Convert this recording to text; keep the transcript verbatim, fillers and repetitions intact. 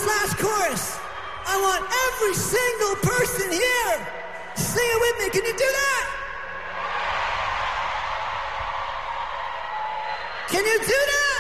this last chorus, I want every single person here to sing it with me. Can you do that? Can you do that?